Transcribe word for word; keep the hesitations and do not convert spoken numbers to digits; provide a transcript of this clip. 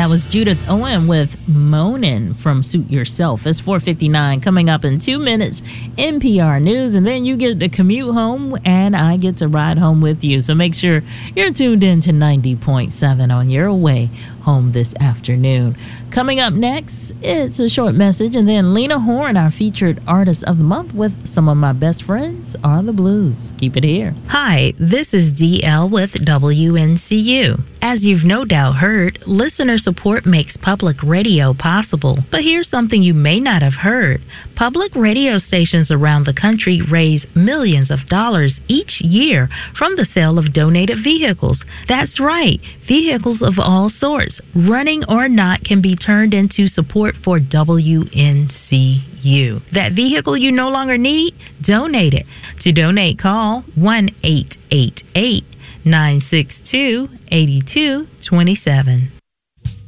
That was Judith Owen with Moanin' from Suit Yourself. It's four fifty-nine. Coming up in two minutes, N P R News, and then you get to commute home, and I get to ride home with you. So make sure you're tuned in to ninety point seven on your way home this afternoon. Coming up next, it's a short message, and then Lena Horne, our featured artist of the month, with Some of My Best Friends Are the Blues. Keep it here. Hi, this is D L with W N C U. As you've no doubt heard, listener support makes public radio possible. But here's something you may not have heard. Public radio stations around the country raise millions of dollars each year from the sale of donated vehicles. That's right, vehicles of all sorts, running or not, can be turned into support for W N C U. That vehicle you no longer need? Donate it. To donate, call one eight eight eight, nine six two, eight two two seven.